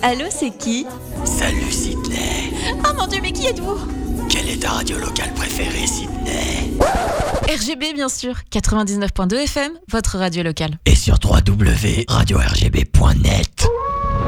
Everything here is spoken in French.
Allô, c'est qui? Salut Sydney. Oh mon Dieu, mais qui êtes-vous? Quelle est ta radio locale préférée, Sydney? RGB, bien sûr. 99.2 FM, votre radio locale. Et sur www.radio-rgb.net.